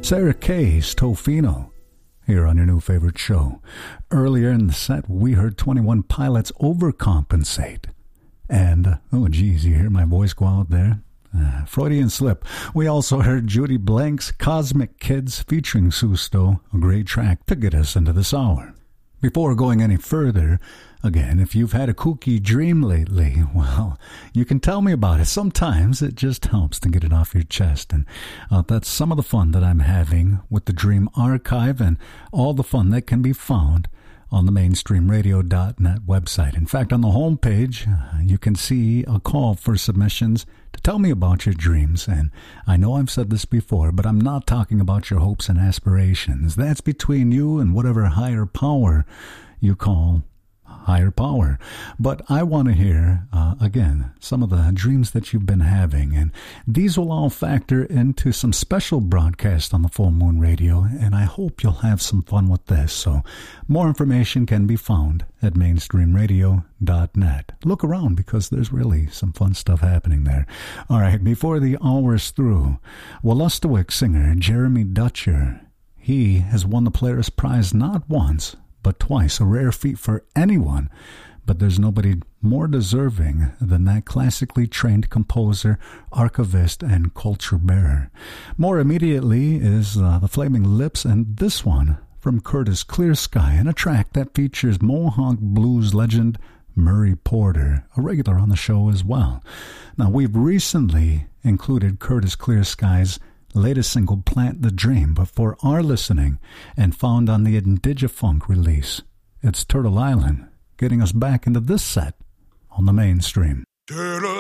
Sarah Kay's Tofino, here on your new favorite show. Earlier in the set, we heard 21 Pilots Overcompensate. And, oh geez, you hear my voice go out there? Freudian slip. We also heard Judy Blank's Cosmic Kids featuring Susto, a great track to get us into this hour. Before going any further, again, if you've had a kooky dream lately, well, you can tell me about it. Sometimes it just helps to get it off your chest. And that's some of the fun that I'm having with the Dream Archive and all the fun that can be found on the mainstreamradio.net website. In fact, on the homepage, you can see a call for submissions to tell me about your dreams. And I know I've said this before, but I'm not talking about your hopes and aspirations. That's between you and whatever higher power you call higher power. But I want to hear, again, some of the dreams that you've been having. And these will all factor into some special broadcasts on the Full Moon Radio. And I hope you'll have some fun with this. So more information can be found at mainstreamradio.net. Look around because there's really some fun stuff happening there. All right, before the hour's through, Wolastoqiyik singer Jeremy Dutcher, he has won the Polaris Prize not once, but twice, a rare feat for anyone. But there's nobody more deserving than that classically trained composer, archivist, and culture bearer. More immediately is the Flaming Lips, and this one from Curtis Clear Sky, and a track that features Mohawk blues legend Murray Porter, a regular on the show as well. Now, we've recently included Curtis Clear Sky's latest single, Plant the Dream, but for our listening and found on the Indigifunk release, it's Turtle Island, getting us back into this set on the mainstream. Turtle